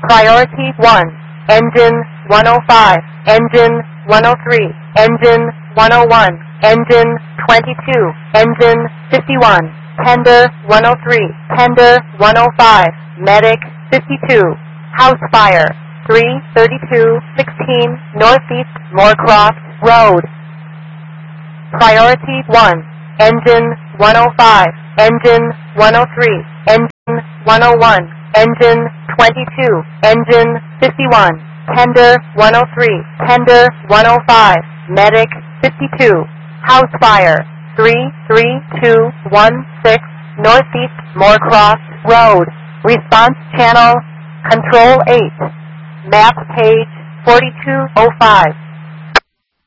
Priority 1, engine 105, engine 103, engine 101, engine 22, engine 51, tender 103, tender 105, medic 52, house fire 33216 Northeast Moorcroft Road. Priority 1, engine 105, engine 103, engine 101, engine 22, engine 51, tender 103, tender 105, medic 52, house fire 33216 Northeast Moorcroft Road. Response channel Control 8, map page 4205.